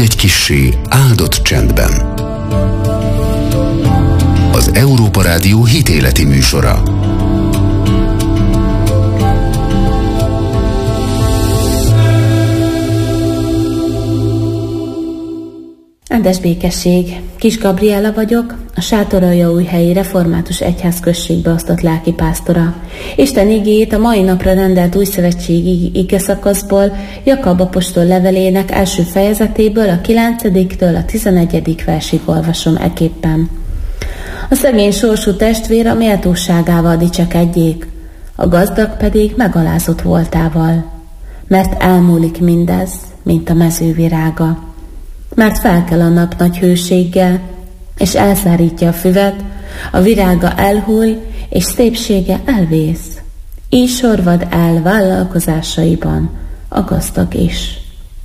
egy kissé áldott csendben. Az Európa Rádió hitéleti műsora. Áldás békesség! Kis Gabriella vagyok, a Sátoraljaújhelyi Református Egyházközségbe osztott lelkipásztora. Isten igéjét a mai napra rendelt újszövetségi igeszakaszból, Jakab apostol levelének első fejezetéből, a 9-től a 11. versig olvasom eképpen. A szegény sorsú testvér a méltóságával dicsekedjék, a gazdag pedig megalázott voltával. Mert elmúlik mindez, mint a mező virága. Mert felkel a nap nagy hőséggel, és elszárítja a füvet, a virága elhull, és szépsége elvész. Így sorvad el vállalkozásaiban a gazdag is.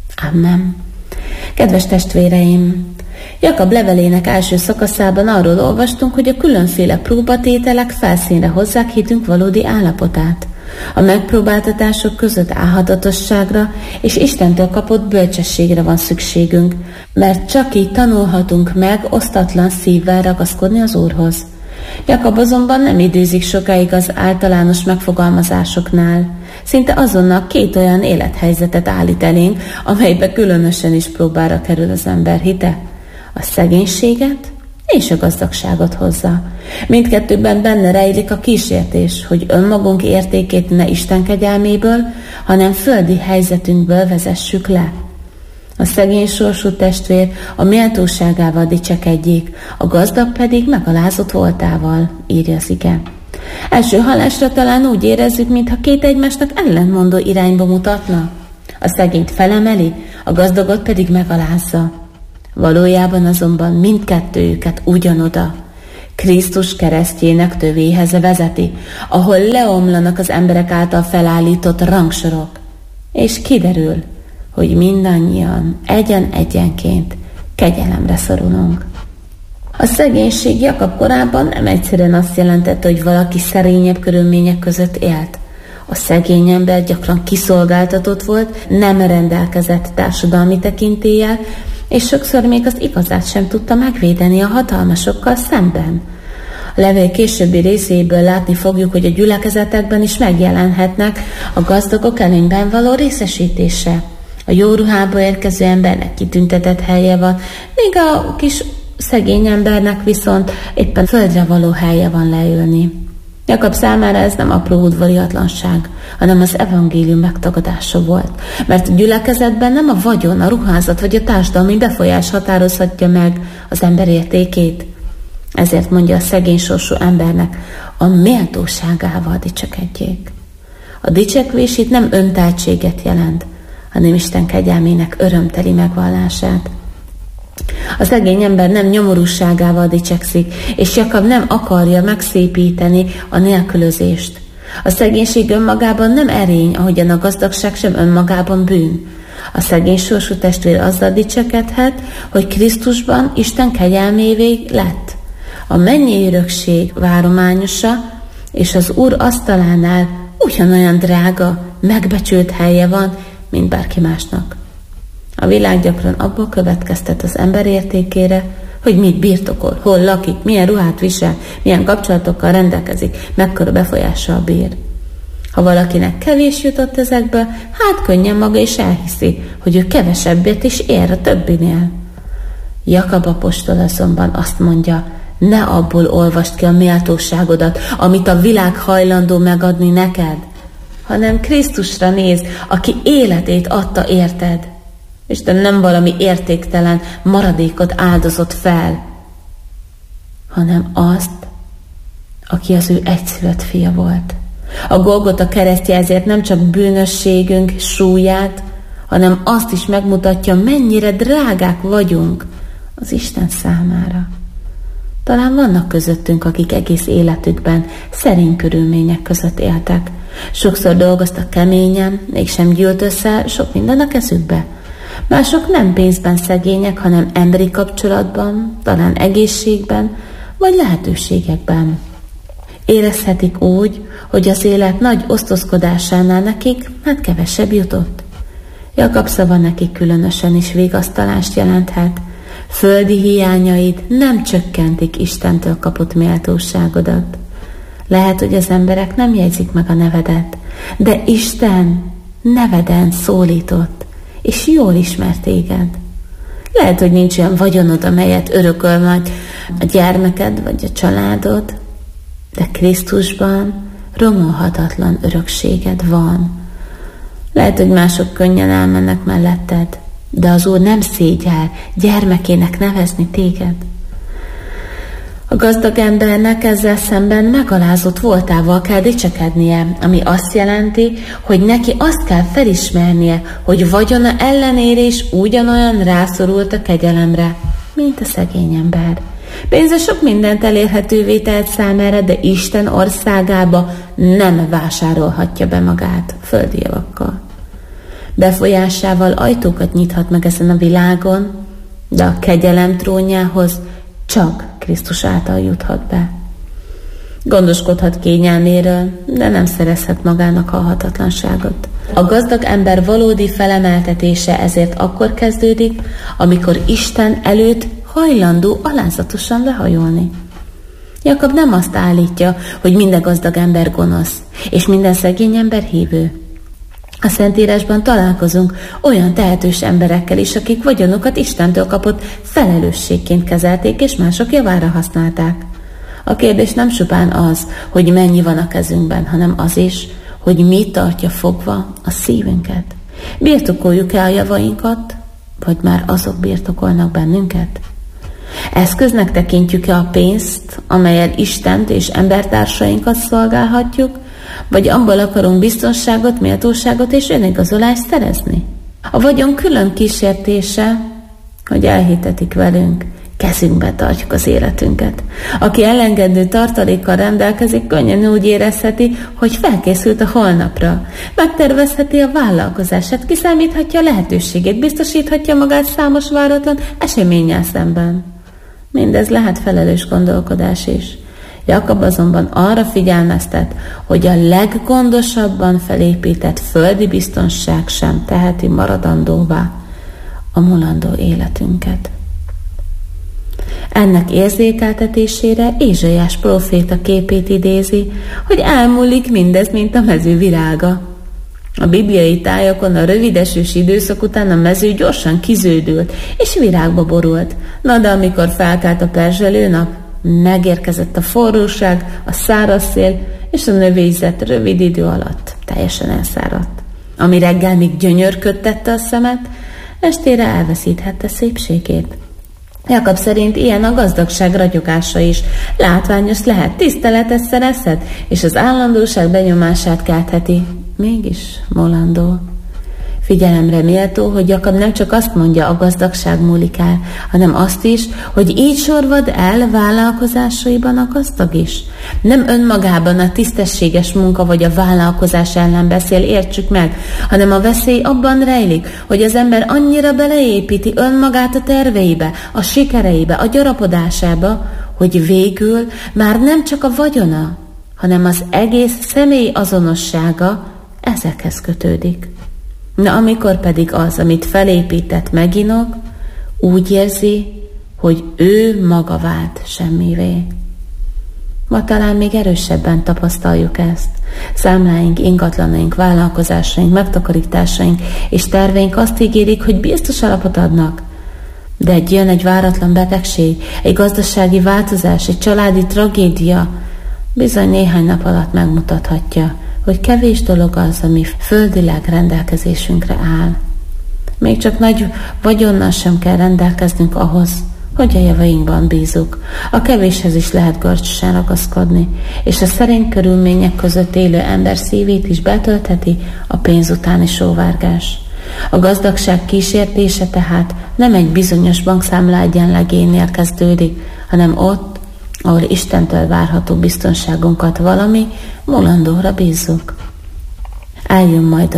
Amen. Kedves testvéreim! Jakab levelének első szakaszában arról olvastunk, hogy a különféle próbatételek felszínre hozzák hitünk valódi állapotát. A megpróbáltatások között álhatatosságra és Istentől kapott bölcsességre van szükségünk, mert csak így tanulhatunk meg osztatlan szívvel ragaszkodni az Úrhoz. Jakab azonban nem időzik sokáig az általános megfogalmazásoknál. Szinte azonnal két olyan élethelyzetet állít elénk, amelybe különösen is próbára kerül az ember hite. A szegénységet és a gazdagságot hozza. Mindkettőben benne rejlik a kísértés, hogy önmagunk értékét ne Isten kegyelméből, hanem földi helyzetünkből vezessük le. A szegény sorsú testvér a méltóságával dicsekedjék, a gazdag pedig megalázott voltával, írja az ige. Első hallásra talán úgy érezzük, mintha két egymásnak ellentmondó irányba mutatna. A szegényt felemeli, a gazdagot pedig megalázza. Valójában azonban mindkettőjüket ugyanoda, Krisztus keresztjének tövéhez vezeti, ahol leomlanak az emberek által felállított rangsorok, és kiderül, hogy mindannyian egyen-egyenként kegyelemre szorulunk. A szegénység Jakab korában nem egyszerűen azt jelentette, hogy valaki szerényebb körülmények között élt. A szegény ember gyakran kiszolgáltatott volt, nem rendelkezett társadalmi tekintéllyel, és sokszor még az igazát sem tudta megvédeni a hatalmasokkal szemben. A levél későbbi részéből látni fogjuk, hogy a gyülekezetekben is megjelenhetnek a gazdagok előnyben való részesítése. A jó ruhába érkező embernek kitüntetett helye van, míg a kis szegény embernek viszont éppen földre való helye van leülni. Jakab számára ez nem apró udvariatlanság, hanem az evangélium megtagadása volt, mert a gyülekezetben nem a vagyon, a ruházat vagy a társadalmi befolyás határozhatja meg az ember értékét. Ezért mondja a szegény sorsú embernek, a méltóságával dicsekedjék. A dicsekvés itt nem önteltséget jelent, hanem Isten kegyelmének örömteli megvallását. A szegény ember nem nyomorúságával dicsekszik, és Jakab nem akarja megszépíteni a nélkülözést. A szegénység önmagában nem erény, ahogyan a gazdagság sem önmagában bűn. A szegény sorsú testvér azzal dicsekedhet, hogy Krisztusban Isten kegyelmévé lett. A mennyi örökség várományosa, és az Úr asztalánál ugyanolyan drága, megbecsült helye van, mint bárki másnak. A világ gyakran abból következtet az ember értékére, hogy mit birtokol, hol lakik, milyen ruhát visel, milyen kapcsolatokkal rendelkezik, mekkora befolyással bír. Ha valakinek kevés jutott ezekből, hát könnyen maga is elhiszi, hogy ő kevesebbet is ér a többinél. Jakab apostol azonban azt mondja, ne abból olvasd ki a méltóságodat, amit a világ hajlandó megadni neked, hanem Krisztusra nézd, aki életét adta érted. Isten nem valami értéktelen maradékot áldozott fel, hanem azt, aki az ő egyszülött fia volt. A Golgota keresztje ezért nem csak bűnösségünk súlyát, hanem azt is megmutatja, mennyire drágák vagyunk az Isten számára. Talán vannak közöttünk, akik egész életükben szerény körülmények között éltek. Sokszor dolgoztak keményen, mégsem gyűlt össze sok minden a kezükbe. Mások nem pénzben szegények, hanem emberi kapcsolatban, talán egészségben, vagy lehetőségekben. Érezhetik úgy, hogy az élet nagy osztozkodásánál nekik kevesebb jutott. Jakab szava neki különösen is vigasztalást jelenthet. Földi hiányaid nem csökkentik Istentől kapott méltóságodat. Lehet, hogy az emberek nem jegyzik meg a nevedet, de Isten neveden szólított, és jól ismert téged. Lehet, hogy nincs olyan vagyonod, amelyet örököl majd a gyermeked vagy a családod, de Krisztusban romolhatatlan örökséged van. Lehet, hogy mások könnyen elmennek melletted, de az Úr nem szégyel gyermekének nevezni téged. A gazdag embernek ezzel szemben megalázott voltával kell dicsekednie, ami azt jelenti, hogy neki azt kell felismernie, hogy vagyona ellenére is ugyanolyan rászorult a kegyelemre, mint a szegény ember. Pénze sok mindent elérhetővé tehet számára, de Isten országába nem vásárolhatja be magát földi javakkal. Befolyásával ajtókat nyithat meg ezen a világon, de a kegyelem trónjához csak Krisztus által juthat be. Gondoskodhat kényelméről, de nem szerezhet magának halhatatlanságot. A gazdag ember valódi felemeltetése ezért akkor kezdődik, amikor Isten előtt hajlandó alázatosan lehajolni. Jakab nem azt állítja, hogy minden gazdag ember gonosz, és minden szegény ember hívő. A Szentírásban találkozunk olyan tehetős emberekkel is, akik vagyonukat Istentől kapott felelősségként kezelték, és mások javára használták. A kérdés nem csupán az, hogy mennyi van a kezünkben, hanem az is, hogy mi tartja fogva a szívünket. Birtokoljuk-e a javainkat, vagy már azok birtokolnak bennünket? Eszköznek tekintjük-e a pénzt, amellyel Istent és embertársainkat szolgálhatjuk, vagy abból akarunk biztonságot, méltóságot és önigazolást szerezni? A vagyon külön kísértése, hogy elhitetik velünk, kezünkbe tartjuk az életünket. Aki elengedő tartalékkal rendelkezik, könnyen úgy érezheti, hogy felkészült a holnapra. Megtervezheti a vállalkozását, kiszámíthatja a lehetőségét, biztosíthatja magát számos váratlan eseménnyel szemben. Mindez lehet felelős gondolkodás is. Jakab azonban arra figyelmeztet, hogy a leggondosabban felépített földi biztonság sem teheti maradandóvá a mulandó életünket. Ennek érzékeltetésére Ézsaiás próféta képét idézi, hogy elmúlik mindez, mint a mező virága. A bibliai tájakon a rövid esős időszak után a mező gyorsan kizöldült és virágba borult. Na de amikor felkelt a perzselő nap, megérkezett a forróság, a száraz szél, és a növényzet rövid idő alatt teljesen elszáradt. Ami reggel még gyönyörködtette a szemet, estére elveszíthette szépségét. Jakab szerint ilyen a gazdagság ragyogása is. Látványos lehet, tiszteletet szerezhet, és az állandóság benyomását keltheti. Mégis mulandó. Figyelemre méltó, hogy Jakab nem csak azt mondja, a gazdagság múlik el, hanem azt is, hogy így sorvad el vállalkozásaiban a gazdag is. Nem önmagában a tisztességes munka vagy a vállalkozás ellen beszél, értsük meg, hanem a veszély abban rejlik, hogy az ember annyira beleépíti önmagát a terveibe, a sikereibe, a gyarapodásába, hogy végül már nem csak a vagyona, hanem az egész személy azonossága ezekhez kötődik. Na amikor pedig az, amit felépített, meginog, úgy érzi, hogy ő maga vált semmivé. Ma talán még erősebben tapasztaljuk ezt. Számláink, ingatlanaink, vállalkozásaink, megtakarításaink és terveink azt ígérik, hogy biztos alapot adnak. De jön egy váratlan betegség, egy gazdasági változás, egy családi tragédia, bizony néhány nap alatt megmutathatja, hogy kevés dolog az, ami földileg rendelkezésünkre áll. Még csak nagy vagyonnal sem kell rendelkeznünk ahhoz, hogy a javainkban bízunk. A kevéshez is lehet görcsösen ragaszkodni, és a szerény körülmények között élő ember szívét is betöltheti a pénz utáni sóvárgás. A gazdagság kísértése tehát nem egy bizonyos bankszámla egyenlegénél kezdődik, hanem ott, ahol Istentől várható biztonságunkat valami mulandóra bízzuk. Eljön majd a nap,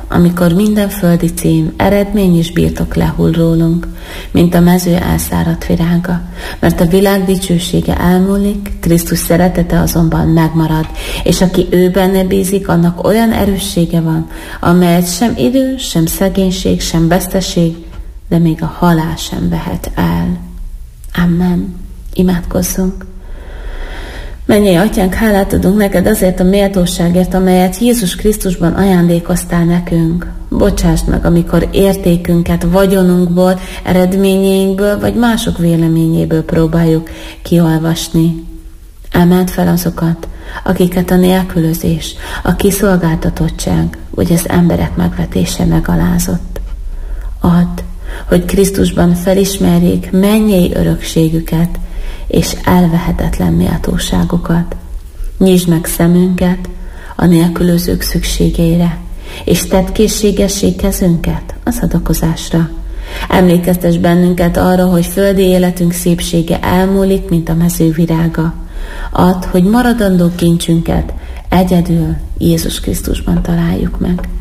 amikor minden földi cím, eredmény és birtok lehull rólunk, mint a mező elszáradt virága, mert a világ dicsősége elmúlik, Krisztus szeretete azonban megmarad, és aki ő benne bízik, annak olyan erőssége van, amelyet sem idő, sem szegénység, sem veszteség, de még a halál sem vehet el. Amen. Imádkozzunk. Mennyei Atyánk, hálát adunk neked azért a méltóságért, amelyet Jézus Krisztusban ajándékoztál nekünk. Bocsásd meg, amikor értékünket vagyonunkból, eredményeinkből, vagy mások véleményéből próbáljuk kiolvasni. Emeld fel azokat, akiket a nélkülözés, a kiszolgáltatottság, vagy az emberek megvetése megalázott. Add, hogy Krisztusban felismerjék mennyei örökségüket, és elvehetetlen méltóságokat. Nyisd meg szemünket a nélkülözők szükségeire, és tedd készségessé kezünket az adakozásra. Emlékeztess bennünket arra, hogy földi életünk szépsége elmúlik, mint a mező virága. Add, hogy maradandó kincsünket egyedül Jézus Krisztusban találjuk meg.